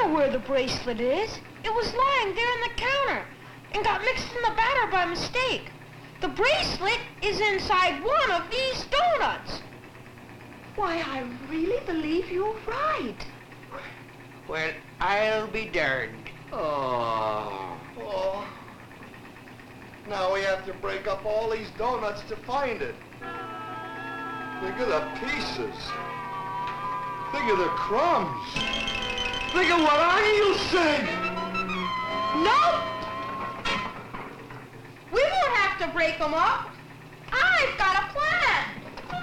know where the bracelet is. It was lying there on the counter and got mixed in the batter by mistake. The bracelet is inside one of these donuts. Why, I really believe you're right. Well, I'll be darned. Oh. Now we have to break up all these donuts to find it. Think of the pieces. Think of the crumbs. Think of what I used. Nope. We won't have to break them up. I've got a plan.